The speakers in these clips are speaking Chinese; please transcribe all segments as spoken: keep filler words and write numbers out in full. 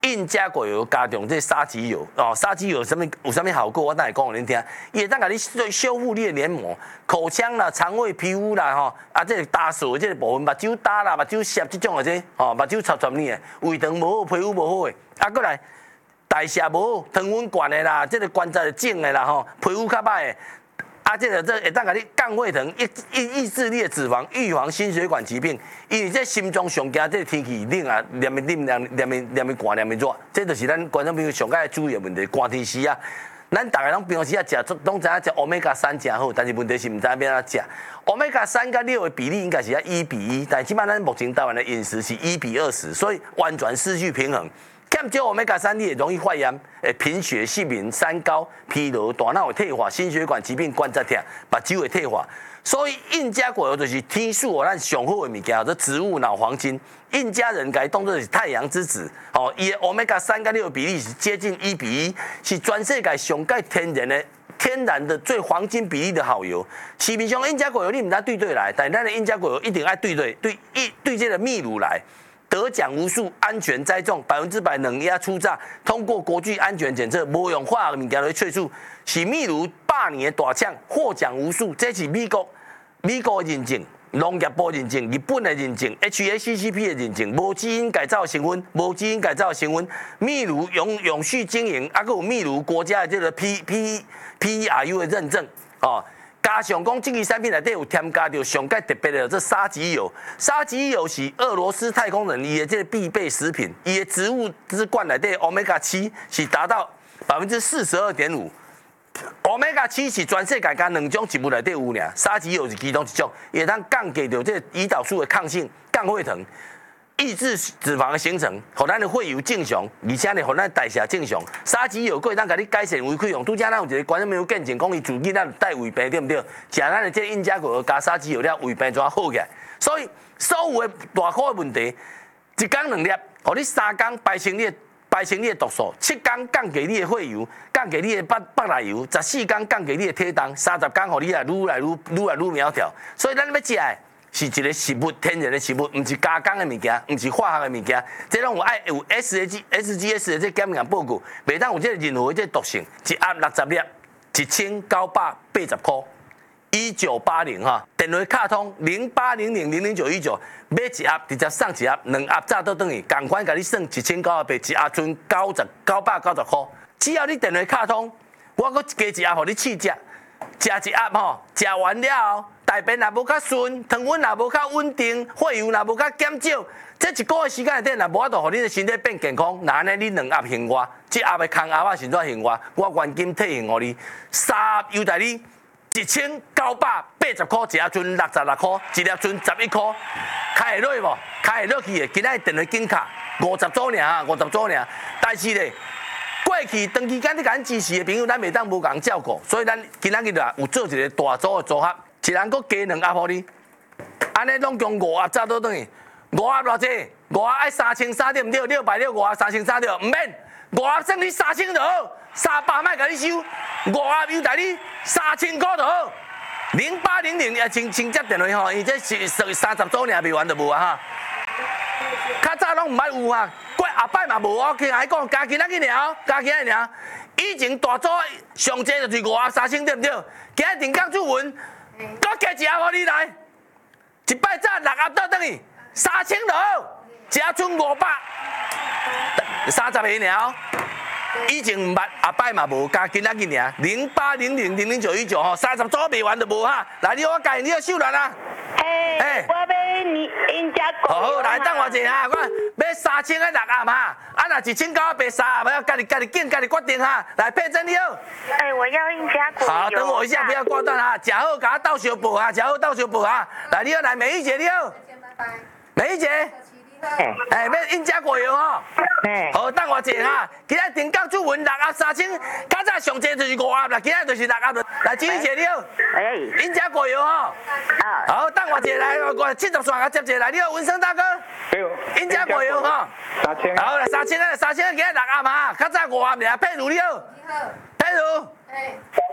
印加果油加上这沙棘油哦，沙棘油有什么有什么好处？我等下讲给恁听。伊会当甲你修复你的黏膜、口腔啦、肠胃、皮肤啦吼，啊，这个打手这个部分，目睭打啦、目睭涩这种的这，吼，目睭插插呢的，胃肠无好、皮肤无好的，啊，过来代谢无好、糖分高的啦，这个关节肿的啦吼，皮肤较歹的。啊，这个这会当甲你降血糖，抑抑抑制你的脂肪，预防心血管疾病。因为这心脏上惊，这天气冷啊，黏的冷，黏黏的黏的寒，黏的热，这就是咱观众朋友上该注意的问题。寒天时啊，咱大家拢平时啊食，拢知影食欧米伽三真好，但是问题是唔知影要安怎食。欧米伽三甲六的比例应该是要一比一，但起码咱目前台湾的饮食是一比二十，所以完全失去平衡。欠少欧米伽三，你也容易发炎，诶，贫血、失眠、三高、疲劳、大脑会退化、心血管疾病、关节痛、目睭会退化。所以印加果油就是天数哦，咱上好的物件，叫植物脑黄金。印加人改当作是太阳之子，哦，伊的欧米伽三跟六的比例是接近一比一，是全世界上盖天然的。天然的最黄金比例的好油，市面上印加果油你唔知对对来，但咱的印加果油一定爱对对对一对这个秘鲁来。得奖无数，安全栽种，百分之百冷压初榨，通过国际安全检测，无用化学物件来萃取，是秘鲁百年的大厂，获奖无数。这是美国美国的认证，农业部认证，日本的认证 ，H A C C P 的认证，无基因改造成分，无基因改造成分，秘鲁永永续经营，啊，个有秘鲁国家的这个 P P P E R U 的认证，哦。加上讲，这个产品内底有添加到上盖特别的这沙棘油，沙棘油是俄罗斯太空人伊的这个必备食品，伊的植物之冠内底 omega 七是达到百分之四十二点五 ，omega 七是全世界间两种植物内底有俩，沙棘油是其中一种，也当降低到这个胰岛素的抗性，降血糖。抑制脂肪的形成，互咱的血油正常，而且呢，互咱代谢正常。沙棘油可以当甲你改善胃溃疡，拄则咱有一个观众朋友见证，讲伊自己咱带胃病对不对？食咱的这印加果油加沙棘油了，胃病怎好起来？所以所有的大块的问题，一天两粒，互你三天排清你的排清你的毒素，七天降低你的血油，降低你的白白奶油，十四天降低你的体重，三十天互你来愈来愈愈来愈苗条。所以咱要食的。是一个食物，天然的食物，唔是加工的物件，唔是化学的物件，这拢有爱有 S G S G S 的这检验报告，袂当有这任何这毒性。一盒六十粒，一千九百八十块，一九八零哈，电话卡通零八零零零零九一九，买一盒直接送一盒，两盒炸倒转去，共款甲你算一千九百八，一盒剩九十九百九十块。只要你电话卡通，我搁加一盒互你试食，食一盒吼，食完了后。大便也无较顺，糖分也无较稳定，血油也无较减少，这一个月时间内底，若无法度互你的身体变健康，那安尼你两盒行我，这盒的空盒啊，甚至行我，我原金退还互你，三盒优待你一千九百八十块，一盒剩六十六块，一粒剩十一块，开会落去无？开会落去的，今仔电话金卡五十组尔，五十组尔，但是咧。过去长期间你甲咱支持的朋友，咱袂当无共照顾，所以咱今仔日啊有做一个大组的组合。一人搁加两盒互你，安尼拢共五盒炸倒转去，五盒偌济？五盒爱三千三对毋对？六百六五盒三千三对，毋免，五盒算你三千就好，三百莫甲你收，五盒优待你三千块就好。零八零零也请请接电话吼，伊这是三十组尔未完就无啊哈。较早拢毋捌有啊，过后摆嘛无哦，听爱讲加今仔日尔，加今仔日尔，以前大组上济就是五盒三千对毋对？今仔定岗出文。搁加一盒互你来，一摆炸六盒倒转去，三千就好，一盒剩五百，三十个尔。以前毋捌，后摆嘛无，加今仔日尔，零八零零零零九一九吼，三十组卖完就无哈。来，你我教你，你要秀兰啊。 哎，我要你因家果。 好好，来等我一下，我买三千个六盒哈，啊若一千九百八十盒，要家己家己拣，家己决定哈。来，佩珍你好。 哎，我要因家果。 好，等我一下，不要挂断哈。食好，甲我倒小报哈，食好倒小报哈。来，你好，来美玉姐你好。美玉姐。哎，哎，要印加果油吼。哎。好，等我一下哈。今仔定岗出文六盒三千，较早上济就是五盒啦，今仔就是六盒。来，美玉姐你好。哎。印加果油吼。啊。好，等我一下来，我七十线甲接一下来，你好，文生大哥。印加果油吼。三千。好，来三千个，三千个今仔六盒嘛，较早五盒尔，佩如你好。你好。佩如。哎。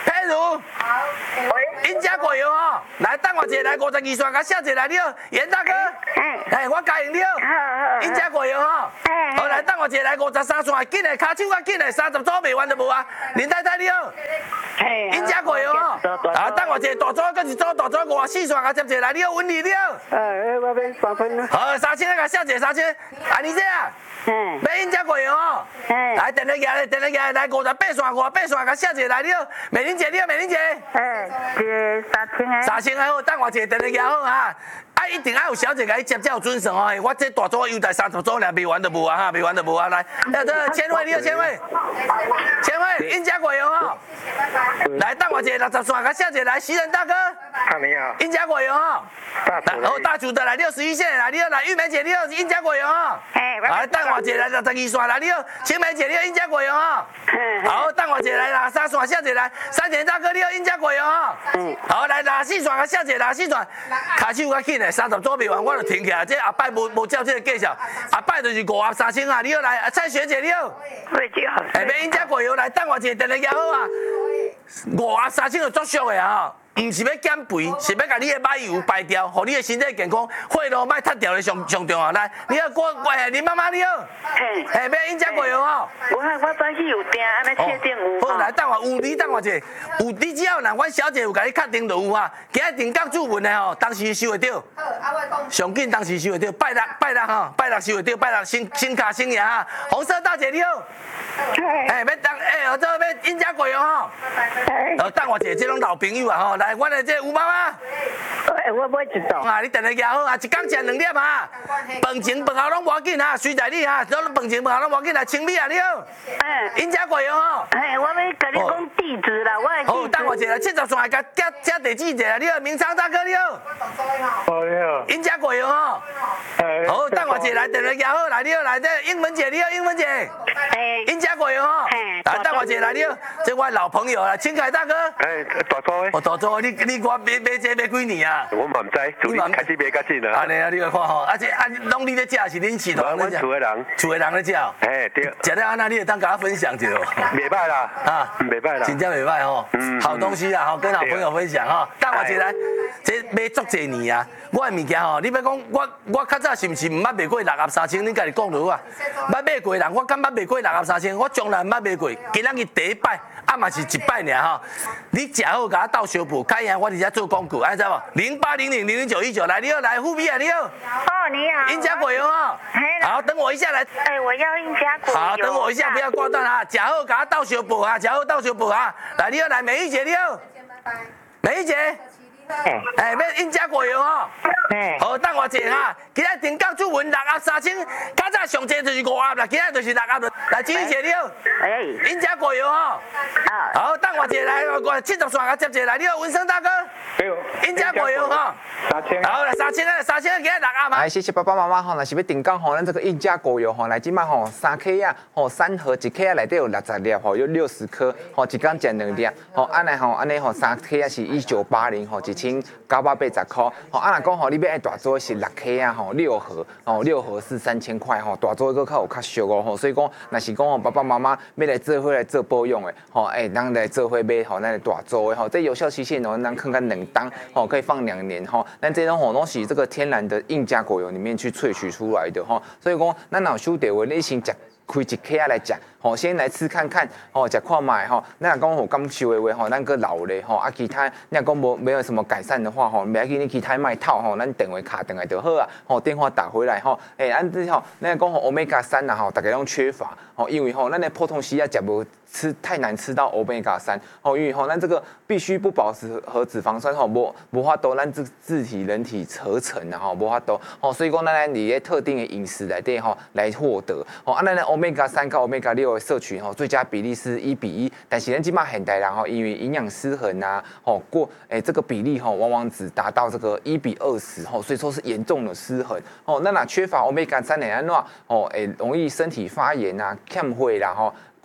譬如，因家果油哦，来等我一下，来五十二线，甲写一下来了，严大哥，哎，我答应了，因家果油哦，好来等我一下，来五十三线，紧的，骹手较紧的，三十组袂完就无啊，林太太了，因家果油哦，啊等我一下，大组搁一组，大组五十四线，甲接一下来了，稳你了， 哎，我要三分了。 好，三千甲写一下三千，啊你这啊。要因家过油哦，来电话来，电话来，来五十八线，五十八线，甲写一个来了，美玲姐了，美玲姐， 哎，一个三千个， 三千个好，等我一个电话好哈，啊一定要有小姐甲你接，才有准绳哦，我这大组优待三十组尔，未完就无啊哈，未完就无啊，来，要这千位，你有千位，千位因家过油哦，来等我一个六十线，甲写一个来，西人大哥， 啊你好， 因家过油哦，来，好大主的来六十一线来，你好来玉梅姐你好，因家过油哦，来等我一个来六十二线来，你好青梅姐你好因家过油哦，好等我一个来六三线写一个来，三田大哥你好因家过油哦，好来六四线甲写一个六四线，骹手较紧的三十组未完我就停起来，这后摆无无照这个计较，后摆就是五十三千啊，你好来蔡学姐你好， 会就好。 哎要因家过油来等我一个电话好啊，五十三千就足俗的啊。唔是要减肥，是要甲你的奶油排掉，互你的身体健康，血路莫塌掉的上上重要。来，你好，我喂，林妈妈你好，嘿，要因家过油哦。 我我早起有订，安尼确定有。 好，来等我有你等我一下，有你只要若阮小姐有甲你确定就有啊。今日定岗注文的吼，当时收会到。好，啊我讲。上紧当时收会到，拜六拜六吼，拜六收会到，拜六新新卡新爷哈。红色大姐你好。哎，要当哎，我做要因家过油吼。呃，等我一下，这种老朋友啊吼，来，阮的这有妈妈。 哎，我买一道。 啊，你电话举好啊，一工食两粒哈。饭前饭后拢无要紧哈，随在你哈，都饭前饭后拢无要紧来清理啊你好。嗯。因家过油吼。 哎，我要甲你讲地址啦，我的地址。 好，等我一下，七十线甲加加地址者，你好，明昌大哥你好。 哦你好。 因家过油吼。哎。好，等我一下来电话举好来，你好来这英文姐你好，英文姐。哎。因家过油吼。来，等我一下来，你好，这我老朋友啦，青凯大哥。 哎，大组的。 哦，大组，你你我买买这买几年啊？ 我嘛唔知，从你开始买较紧啊。 安尼啊，你来看吼，而且啊，拢你咧食是恁饲团咧食？ 厝的人。 厝的人咧食。哎， 对。 食了安那，你会当甲我分享一下。 袂歹啦。啊，袂歹啦。 真正袂歹吼。嗯。好东西啊，吼，跟好朋友分享哈。等我一来，这买足济年啊。我的物件吼，你要讲我我较早是毋是毋捌卖过六合三千？你家己讲落啊。捌买过人，我敢捌卖过六合三千？我从来毋捌卖过。今仔日第一摆，啊嘛是一摆尔吼。你食好甲我斗小补，开赢我伫遮做广告，安知无？零八零零零零九一九来，你好，来富比啊，你好。 哦，你好。因家果油哦。好，等我一下来。 哎，我要因家果油。 好，等我一下，不要挂断啊！食好甲我斗小补啊，食好斗小补啊。来，你好，来美玉姐，你好。美玉姐。哎，要因家果油哦。好，等我一下哈。今仔定岗注文六盒三千，较早上济就是五盒啦，今仔就是六盒了。来，金玉姐你好。哎。因家果油哦。好，等我一下来，我七十线甲接一下来，你好，文生大哥。因家果油哈。三千。好，来三千个，三千个今仔六盒嘛。 来，谢谢爸爸妈妈哈，若是要定岗吼，咱这个因家果油吼，来即摆吼三 K 啊，吼三盒一 K 啊内底有六十粒吼，有六十颗，吼一工食两粒，吼安尼吼安尼吼三 K 啊是一九八零吼，一千九百八十块，吼啊若讲吼你要爱大做是六 K 啊吼六盒，吼六盒是三千块吼，大做个较有较俗哦吼，所以讲若是讲吼爸爸妈妈要来做伙来做保养的，吼哎咱来做伙买吼咱来大做的吼，这有效期限哦咱看看两档吼可以放两年吼，咱这种吼拢是这个天然的印加果油里面去萃取出来的吼，所以讲咱若有收到话你先食。开一克啊来食，吼，先来吃看看，吼，食看卖吼。那若讲有感受的话，吼，咱个老咧，吼，啊，其他你若讲无没有什么改善的话，吼，袂要紧，你其他卖套，吼，咱电话卡电话就好啊，吼，电话打回来，吼，诶，按之吼，咱讲吼 omega 三啦，吼，大家拢缺乏，吼，因为吼，咱的破痛西啊食无吃太难吃到 omega 三，吼，因为吼，咱这个必须不饱和脂肪酸，吼，无无法度咱自自体人体合成啊，吼，无法度，吼，所以讲咱来伫咧特定的饮食内底吼来获得，吼，啊，咱的 omega 三跟 omega 六的摄取吼，最佳比例是一比一，但是咱即马现代人吼，因为营养失衡啊，吼过诶、欸、这个比例吼，往往只达到这个一比二十吼，所以说是严重的失衡吼。那若缺乏 omega 三的安怎吼，诶、欸、容易身体发炎啊、欠血啦吼。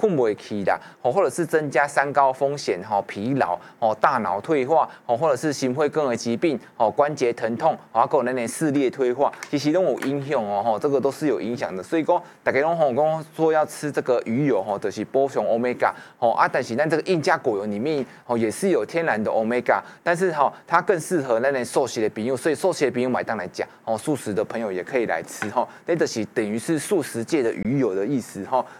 困不起啦，哦，或者是增加三高风险，哈，疲劳，哦，大脑退化，哦，或者是心血管的疾病，哦，关节疼痛，哦，还有那点视力退化，其实都有影响哦，吼，这个都是有影响的。所以讲，大家拢吼讲说要吃这个鱼油，吼，就是补充 omega， 哦啊，但是咱这个印加果油里面，哦，也是有天然的 omega， 但是哈，它更适合那点寿喜的朋友，所以寿喜的朋友买单来讲，哦，素食的朋友也可以来吃，哈，那就是等于是素食界的鱼油的意思，哈。